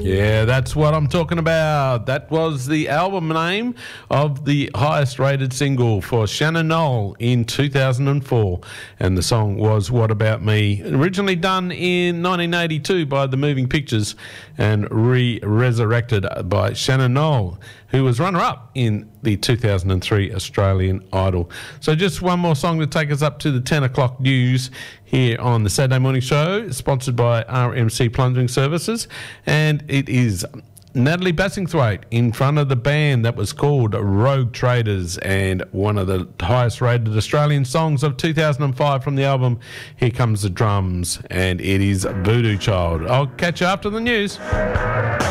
Yeah, that's what I'm talking about. That was the album name of the highest rated single for Shannon Noll in 2004. And the song was What About Me, originally done in 1982 by The Moving Pictures and resurrected by Shannon Noll, who was runner-up in the 2003 Australian Idol. So just one more song to take us up to the 10 o'clock news here on the Saturday Morning Show, sponsored by RMC Plunging Services. And it is Natalie Bassingthwaite in front of the band that was called Rogue Traders, and one of the highest rated Australian songs of 2005 from the album Here Comes the Drums, and it is Voodoo Child. I'll catch you after the news.